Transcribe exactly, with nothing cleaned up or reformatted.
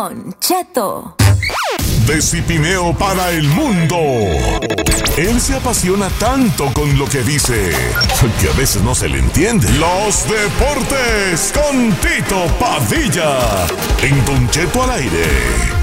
Don Cheto. De Cipineo para el mundo. Él se apasiona tanto con lo que dice que a veces no se le entiende. Los deportes con Tito Padilla en Don Cheto al aire.